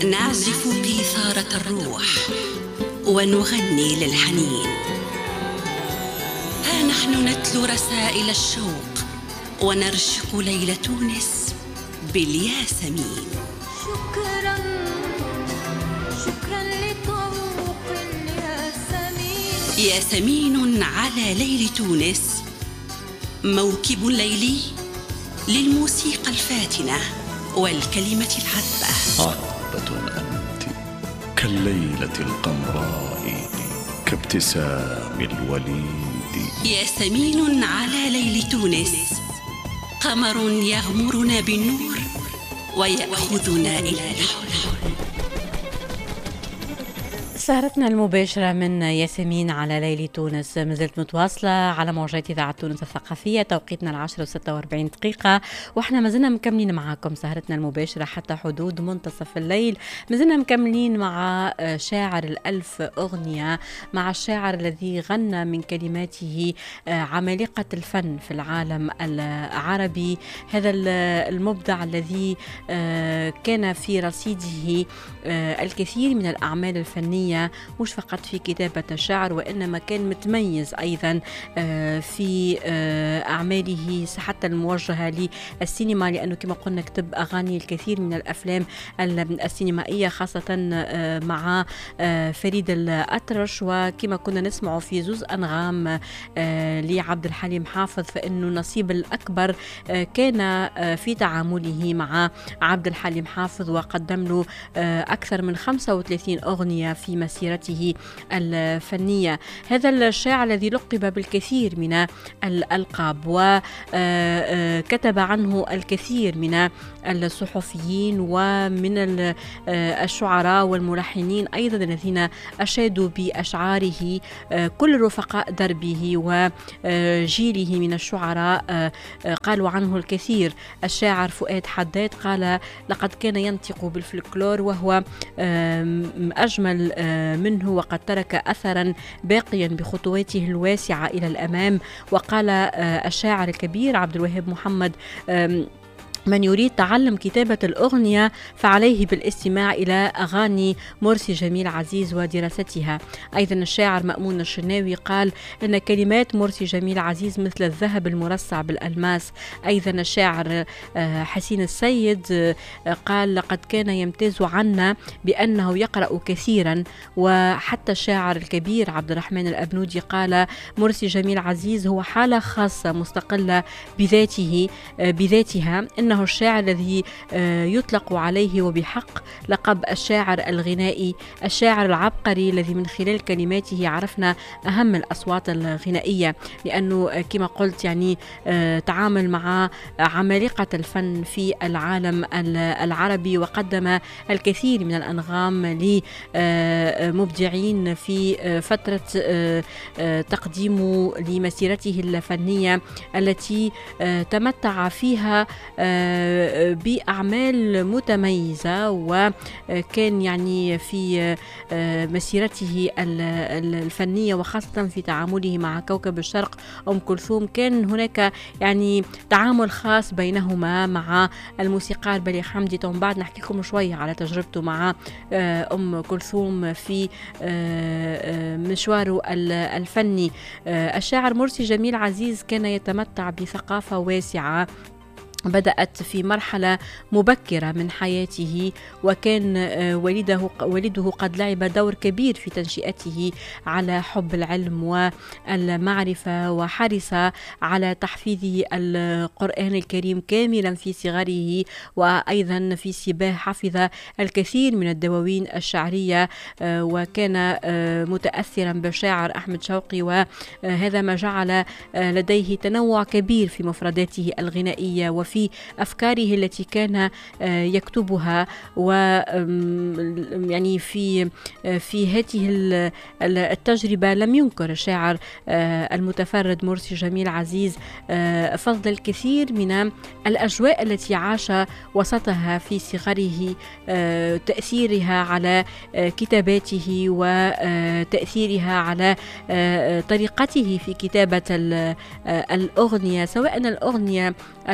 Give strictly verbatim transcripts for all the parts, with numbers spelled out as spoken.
نعزف قيثارة الروح ونغني للحنين. ها نحن نتلو رسائل الشوق ونرشق ليل تونس بالياسمين. شكرا شكرا لطوق الياسمين. ياسمين على ليل تونس، موكب ليلي للموسيقى الفاتنة والكلمة العذبة. عذبة أنت كالليلة القمراء كابتسام الوليد. ياسمين على ليل تونس، قمر يغمرنا بالنور ويأخذنا إلى الحلم. سهرتنا المباشرة من ياسمين على ليل تونس مازالت متواصلة على موجات إذاعة تونس الثقافية. توقيتنا العشرة وستة وأربعين دقيقة، وإحنا مازلنا مكملين معاكم سهرتنا المباشرة حتى حدود منتصف الليل. مازلنا مكملين مع شاعر الألف أغنية، مع الشاعر الذي غنى من كلماته عمالقة الفن في العالم العربي، هذا المبدع الذي كان في رصيده الكثير من الأعمال الفنية، مش فقط في كتابة الشعر وإنما كان متميز أيضا في أعماله حتى الموجهة للسينما، لأنه كما قلنا كتب أغاني الكثير من الأفلام السينمائية خاصة مع فريد الأطرش. وكما كنا نسمع في زوز أنغام لعبد الحليم حافظ، فإنه النصيب الأكبر كان في تعامله مع عبد الحليم حافظ، وقدم له أكثر من خمسة وثلاثين أغنية في مسيرته الفنية. هذا الشاعر الذي لقب بالكثير من الألقاب وكتب عنه الكثير من الصحفيين ومن الشعراء والملحنين أيضا الذين أشادوا بأشعاره. كل رفقاء دربه وجيله من الشعراء قالوا عنه الكثير. الشاعر فؤاد حداد قال: لقد كان ينطق بالفلكلور وهو أجمل منه، وقد ترك أثرا باقيا بخطواته الواسعة إلى الأمام. وقال الشاعر الكبير عبد الوهاب محمد: من يريد تعلم كتابة الأغنية فعليه بالاستماع إلى أغاني مرسي جميل عزيز ودراستها. أيضا الشاعر مأمون الشناوي قال إن كلمات مرسي جميل عزيز مثل الذهب المرصع بالألماس. أيضا الشاعر حسين السيد قال: لقد كان يمتاز عنا بأنه يقرأ كثيرا. وحتى الشاعر الكبير عبد الرحمن الأبنودي قال: مرسي جميل عزيز هو حالة خاصة مستقلة بذاته بذاتها، إنه الشاعر الذي يطلق عليه وبحق لقب الشاعر الغنائي، الشاعر العبقري الذي من خلال كلماته عرفنا أهم الأصوات الغنائية، لأنه كما قلت يعني تعامل مع عمالقة الفن في العالم العربي، وقدم الكثير من الأنغام لمبدعين في فترة تقديمه لمسيرته الفنية التي تمتع فيها بأعمال متميزة. وكان يعني في مسيرته الفنية وخاصة في تعامله مع كوكب الشرق أم كلثوم كان هناك يعني تعامل خاص بينهما مع الموسيقار بليغ حمدي. طبعا بعد نحكي لكم شوية على تجربته مع أم كلثوم في مشواره الفني. الشاعر مرسي جميل عزيز كان يتمتع بثقافة واسعة بدأت في مرحلة مبكرة من حياته، وكان والده والده قد لعب دور كبير في تنشئته على حب العلم والمعرفة، وحرص على تحفيظه القرآن الكريم كاملا في صغره، وأيضا في سباه حفظ الكثير من الدواوين الشعرية، وكان متأثرا بالشاعر أحمد شوقي، وهذا ما جعل لديه تنوع كبير في مفرداته الغنائية وفي في أفكاره التي كان يكتبها. و يعني في في هذه التجربة لم ينكر الشاعر المتفرد مرسي جميل عزيز فضل الكثير من الأجواء التي عاش وسطها في صغره، تأثيرها على كتاباته وتأثيرها على طريقته في كتابة الأغنية، سواء الأغنية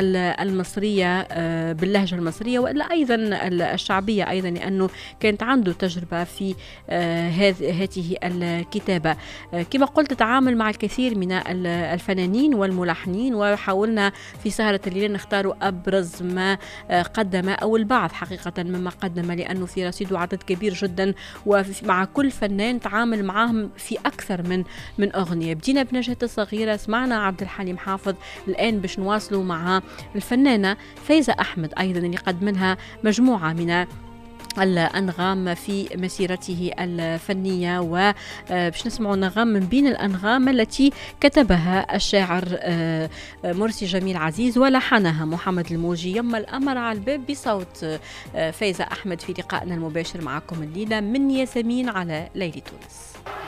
المصرية باللهجة المصرية وإلا أيضا الشعبية أيضا، لأنه كانت عنده تجربة في هذه الكتابة. كما قلت تعامل مع الكثير من الفنانين والملحنين، وحاولنا في سهرة الليلة نختار أبرز ما قدم أو البعض حقيقة مما قدم، لأنه في رصيده عدد كبير جدا، ومع كل فنان تعامل معهم في أكثر من من أغنية. بدينا بنجاة الصغيرة، سمعنا عبد الحليم حافظ، الآن باش نواصلوا مع الفنانة فايزة أحمد أيضا اللي قد منها مجموعة من الأنغام في مسيرته الفنية، وباش نسمعوا نغام من بين الأنغام التي كتبها الشاعر مرسي جميل عزيز ولحنها محمد الموجي. يما الأمر على الباب بصوت فايزة أحمد في لقائنا المباشر معكم الليلة من ياسمين على ليلة تونس.